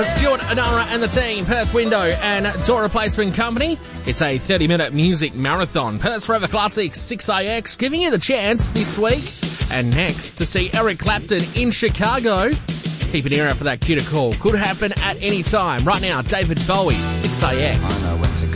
For Stuart, Anara and the team, Perth Window and Door Replacement Company, it's a 30-minute music marathon. Perth's Forever Classics 6AX giving you the chance this week and next to see Eric Clapton in Chicago. Keep an ear out for that cue to call. Could happen at any time. Right now, David Bowie, 6AX.